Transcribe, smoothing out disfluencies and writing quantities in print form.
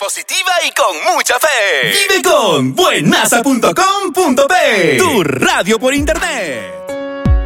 positiva y con mucha fe. Vive con buenaza.com.p, tu radio por internet.